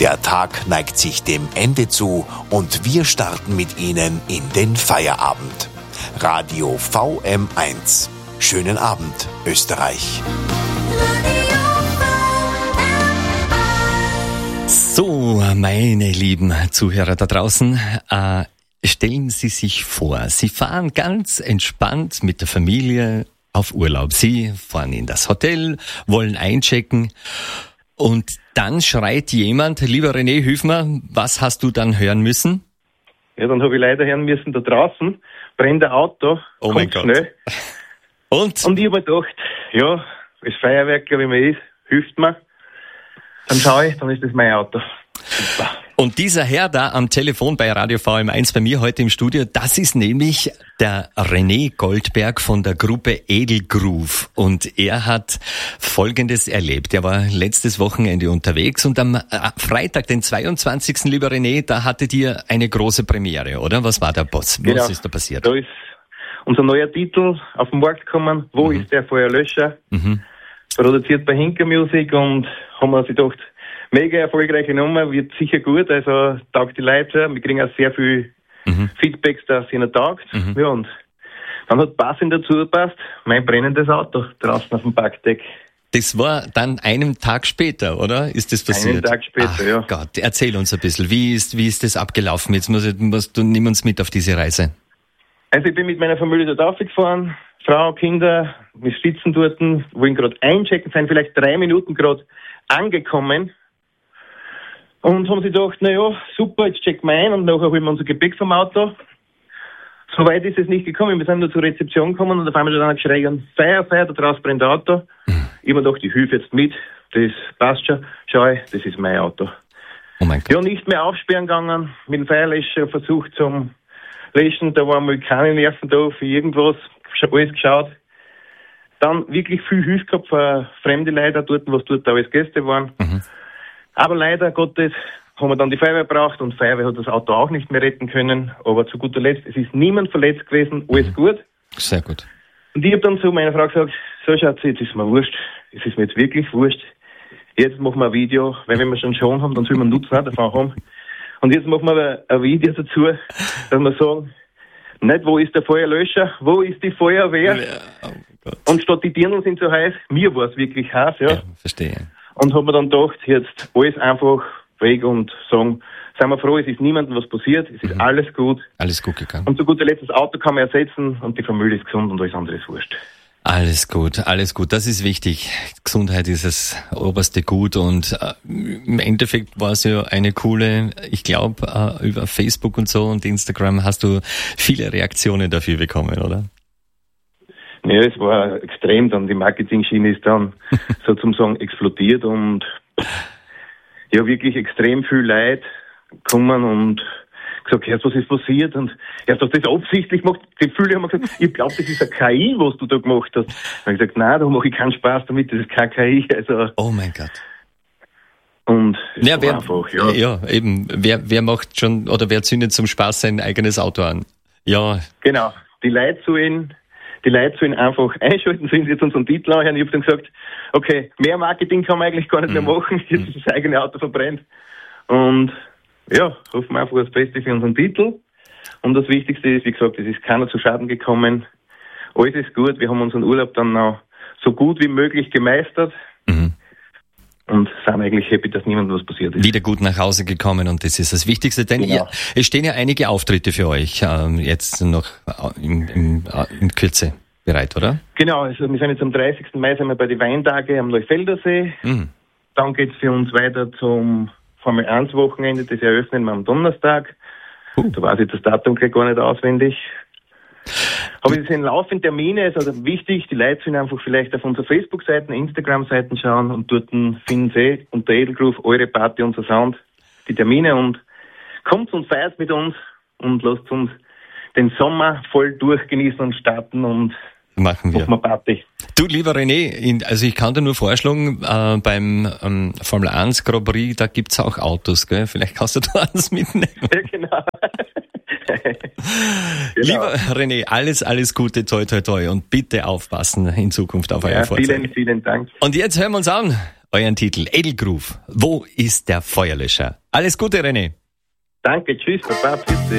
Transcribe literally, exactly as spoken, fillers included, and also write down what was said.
Der Tag neigt sich dem Ende zu und wir starten mit Ihnen in den Feierabend. Radio V M eins. Schönen Abend, Österreich. So, meine lieben Zuhörer da draußen, äh, stellen Sie sich vor, Sie fahren ganz entspannt mit der Familie auf Urlaub. Sie fahren in das Hotel, wollen einchecken und dann schreit jemand, lieber René, hilf mir, was hast du dann hören müssen? Ja, dann habe ich leider hören müssen, da draußen brennt ein Auto, oh mein Gott. Schnell. Und? Und ich habe mir gedacht, ja, als Feuerwerker, wie man ist, hilft mir. Dann schaue ich, dann ist das mein Auto. Super. Und dieser Herr da am Telefon bei Radio V M eins bei mir heute im Studio, das ist nämlich der René Goldberg von der Gruppe Edelgroove. Und er hat Folgendes erlebt. Er war letztes Wochenende unterwegs und am Freitag, den zweiundzwanzigsten lieber René, da hattet ihr eine große Premiere, oder? Was war der Boss? Was genau. ist da passiert? Da ist unser neuer Titel auf den Markt gekommen. Wo mhm. ist der Feuerlöscher? Mhm. Produziert bei Hinker Music und haben wir sich gedacht, mega erfolgreiche Nummer, wird sicher gut, also taugt die Leute, wir kriegen auch sehr viel mhm. Feedbacks, dass es ihnen taugt. Mhm. Ja, und dann hat passend dazu gepasst, mein brennendes Auto draußen auf dem Parkdeck. Das war dann einen Tag später, oder? Ist das passiert? Einen Tag später, Ach ja. Gott, erzähl uns ein bisschen, wie ist, wie ist das abgelaufen? Jetzt muss, musst du, nimm uns mit auf diese Reise. Also ich bin mit meiner Familie dort aufgefahren, Frau, Kinder, wir sitzen dort, wollen gerade einchecken, sind vielleicht drei Minuten gerade angekommen. Und haben sich gedacht, naja, super, jetzt checken wir ein und nachher holen wir unser Gepäck vom Auto. So weit ist es nicht gekommen. Wir sind nur zur Rezeption gekommen und auf einmal dann geschrien, Feier, Feier, da draußen brennt ein Auto. Mhm. Ich habe mir gedacht, ich helfe jetzt mit, das passt schon. Schau, das ist mein Auto. Oh mein Gott. Ja, nicht mehr aufsperren gegangen, mit dem Feuerlöscher versucht zum Löschen, da waren mal keine Nerven da für irgendwas, alles geschaut. Dann wirklich viel Hilfe gehabt von fremden Leuten dort, was dort alles Gäste waren. Mhm. Aber leider Gottes haben wir dann die Feuerwehr gebraucht und die Feuerwehr hat das Auto auch nicht mehr retten können. Aber zu guter Letzt, es ist niemand verletzt gewesen, alles mhm. gut. Sehr gut. Und ich habe dann zu meiner Frau gesagt, so Schatz, jetzt ist mir wurscht, es ist mir jetzt wirklich wurscht. Jetzt machen wir ein Video, weil wenn wir schon schon haben, dann soll man einen Nutzen auch davon haben. Und jetzt machen wir ein Video dazu, dass wir sagen, nicht wo ist der Feuerlöscher, wo ist die Feuerwehr? Ja, oh Gott. Und statt die Dirndl sind so heiß, mir war es wirklich heiß, ja. Ja, verstehe. Und haben wir dann gedacht, jetzt alles einfach weg und sagen, seien wir froh, es ist niemandem was passiert, es ist mhm. alles gut. Alles gut gegangen. Und zu guter Letzt, das Auto kann man ersetzen und die Familie ist gesund und alles andere ist wurscht. Alles gut, alles gut, das ist wichtig. Gesundheit ist das oberste Gut und äh, im Endeffekt war es ja eine coole, ich glaube, äh, über Facebook und so und Instagram hast du viele Reaktionen dafür bekommen, oder? Ja, es war extrem, dann die Marketing-Schiene ist dann sozusagen explodiert und ja, wirklich extrem viel Leid gekommen und gesagt, erst was ist passiert und erst hast du das absichtlich gemacht. Die viele haben gesagt, ich glaube, das ist eine K I, was du da gemacht hast. Dann habe ich gesagt, nein, da mache ich keinen Spaß damit, das ist keine K I. Also, oh mein Gott. Und es ja, war wer, einfach, ja. Ja, eben, wer, wer macht schon, oder wer zündet zum Spaß sein eigenes Auto an? Ja. Genau, die Leute sollen Die Leute sollen einfach einschalten, sollen sie jetzt unseren Titel anhören. Ich habe dann gesagt, okay, mehr Marketing kann man eigentlich gar nicht mehr machen, jetzt ist das eigene Auto verbrennt. Und ja, hoffen wir einfach das Beste für unseren Titel. Und das Wichtigste ist, wie gesagt, es ist keiner zu Schaden gekommen. Alles ist gut, wir haben unseren Urlaub dann noch so gut wie möglich gemeistert. Mhm. Und sind eigentlich happy, dass niemandem was passiert ist. Wieder gut nach Hause gekommen und das ist das Wichtigste, denn genau. ihr, es stehen ja einige Auftritte für euch ähm, jetzt noch in, in, in Kürze bereit, oder? Genau, also wir sind jetzt am dreißigsten Mai sind wir bei den Weintage am Neufeldersee. Mhm. Dann geht es für uns weiter zum Formel eins Wochenende, das eröffnen wir am Donnerstag. Uh. Da weiß ich das Datum gleich gar nicht auswendig. Aber es sind laufende Termine, ist also wichtig, die Leute sollen einfach vielleicht auf unsere Facebook-Seiten, Instagram-Seiten schauen und dort finden sie unter Edelgroove eure Party, unser Sound, die Termine und kommt und feiert mit uns und lasst uns den Sommer voll durchgenießen und starten und machen wir. Machen wir Party. Du, lieber René, also ich kann dir nur vorschlagen, äh, beim ähm, Formel eins Grand Prix, da gibt's auch Autos, gell? Vielleicht kannst du da eins mitnehmen. Ja, genau. Genau. Lieber René, alles, alles Gute, toi, toi, toi und bitte aufpassen in Zukunft auf euer ja, Fahrzeug. Vielen, vielen Dank. Und jetzt hören wir uns an. euren Titel Edelgroove. Wo ist der Feuerlöscher? Alles Gute, René. Danke, tschüss, Papa, bitte.